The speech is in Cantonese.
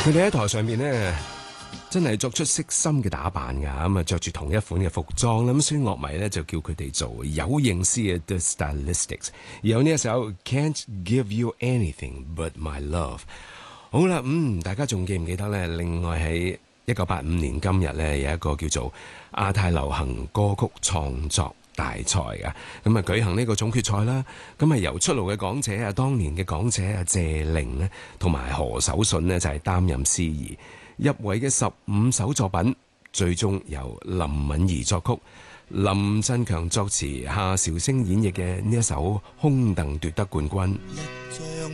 佢哋喺台上面咧，真係作出悉心嘅打扮㗎，咁啊着住同一款嘅服裝啦，咁所以樂迷咧就叫佢哋做有認思嘅 The Stylistics。而有呢一首 Can't Give You Anything But My Love。好啦，大家仲記唔記得咧？另外喺1985年今日咧，有一個叫做亞太流行歌曲創作大賽㗎，咁啊舉行呢個總決賽啦。咁啊由出爐嘅港姐啊，當年嘅港姐啊謝玲呢，同埋何守信呢，就係擔任司儀。入圍嘅15首作品，最終由林敏怡作曲，林振強作詞，夏韶聲演繹嘅呢一首《空凳》奪得冠軍。